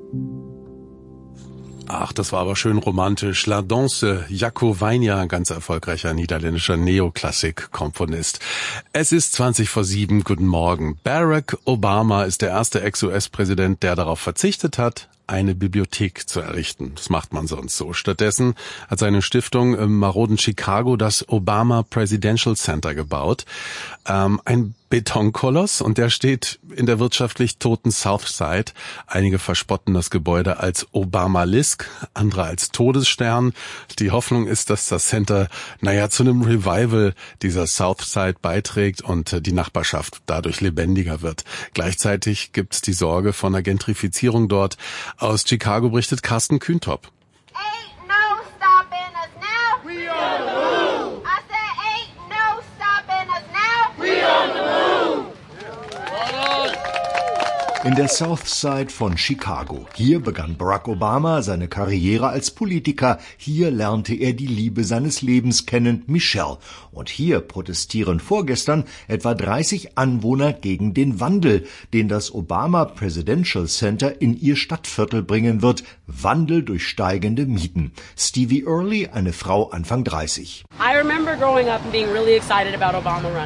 Ach, das war aber schön romantisch. La Danse, Jaco Weinja, ganz erfolgreicher niederländischer Neoklassik-Komponist. Es ist 7:20. Guten Morgen. Barack Obama ist der erste Ex-US-Präsident, der darauf verzichtet hat, eine Bibliothek zu errichten. Das macht man sonst so. Stattdessen hat seine Stiftung im maroden Chicago das Obama Presidential Center gebaut. Ein Betonkoloss, und der steht in der wirtschaftlich toten Southside. Einige verspotten das Gebäude als Obamalisk, andere als Todesstern. Die Hoffnung ist, dass das Center, zu einem Revival dieser Southside beiträgt und die Nachbarschaft dadurch lebendiger wird. Gleichzeitig gibt's die Sorge vor einer Gentrifizierung dort. Aus Chicago berichtet Carsten Kühntop. In der Southside von Chicago. Hier begann Barack Obama seine Karriere als Politiker. Hier lernte er die Liebe seines Lebens kennen, Michelle. Und hier protestieren vorgestern etwa 30 Anwohner gegen den Wandel, den das Obama Presidential Center in ihr Stadtviertel bringen wird. Wandel durch steigende Mieten. Stevie Early, eine Frau Anfang 30. I remember growing up and being really excited about Obama running.